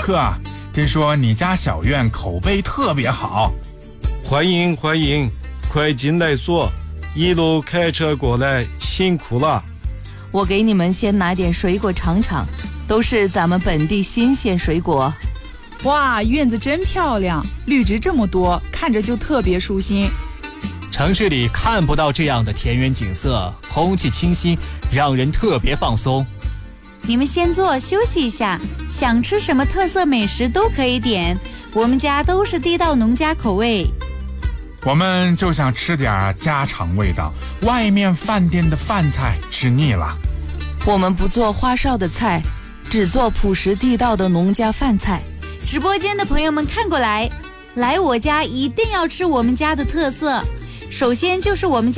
客，听说你家小院口碑特别好。 欢迎欢迎，快进来坐，一路开车过来辛苦了。 我给你们先拿点水果尝尝，都是咱们本地新鲜水果。 哇，院子真漂亮，绿植这么多，看着就特别舒心。 城市里看不到这样的田园景色，空气清新，让人特别放松。 你们先坐休息一下，想吃什么特色美食都可以点，我们家都是地道农家口味。 我们就想吃点家常味道，外面饭店的饭菜吃腻了。 我们不做花哨的菜，只做朴实地道的农家饭菜。 直播间的朋友们看过来，来我家一定要吃我们家的特色，首先就是我们家